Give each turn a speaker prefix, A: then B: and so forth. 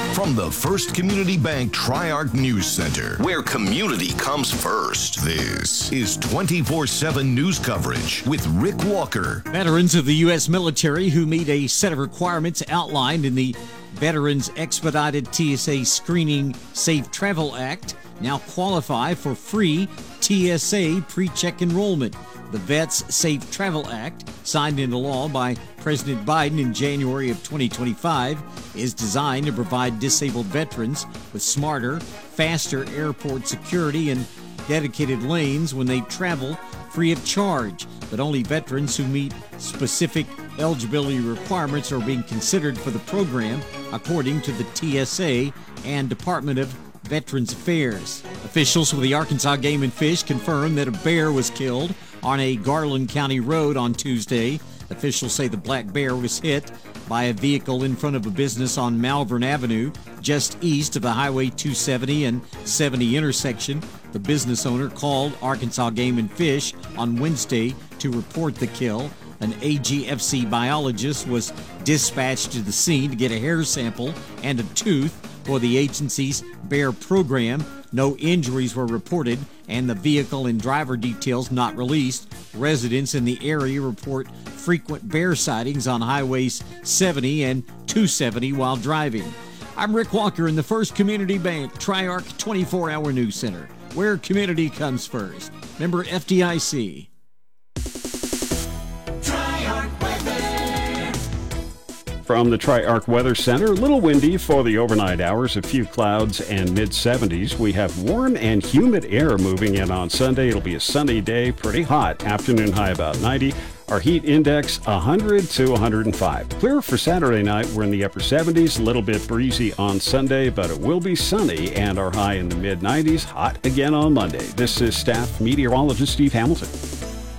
A: From the First Community Bank Tri-Arc News Center, where community comes first, this is 24/7 news coverage with Rick Walker.
B: Veterans of the U.S. military who meet a set of requirements outlined in the Veterans Expedited TSA Screening Safe Travel Act now qualify for free TSA pre-check enrollment. The Vets Safe Travel Act, signed into law by President Biden in January of 2025, is designed to provide disabled veterans with smarter, faster airport security and dedicated lanes when they travel free of charge. But only veterans who meet specific eligibility requirements are being considered for the program, according to the TSA and Department of Veterans Affairs. Officials with the Arkansas Game and Fish confirmed that a bear was killed on a Garland County road on Tuesday. Officials say the black bear was hit by a vehicle in front of a business on Malvern Avenue, just east of the Highway 270 and 70 intersection. The business owner called Arkansas Game and Fish on Wednesday to report the kill. An AGFC biologist was dispatched to the scene to get a hair sample and a tooth for the agency's bear program. No injuries were reported, and the vehicle and driver details not released. Residents in the area report frequent bear sightings on Highways 70 and 270 while driving. I'm Rick Walker in the First Community Bank Tri-Arc 24-Hour News Center, where community comes first. Member FDIC.
C: From the Tri-Arc Weather Center, a little windy for the overnight hours, a few clouds and mid-70s. We have warm and humid air moving in on Sunday. It'll be a sunny day, pretty hot. Afternoon high about 90. Our heat index 100 to 105. Clear for Saturday night. We're in the upper 70s, a little bit breezy on Sunday, but it will be sunny and our high in the mid-90s. Hot again on Monday. This is staff meteorologist Steve Hamilton.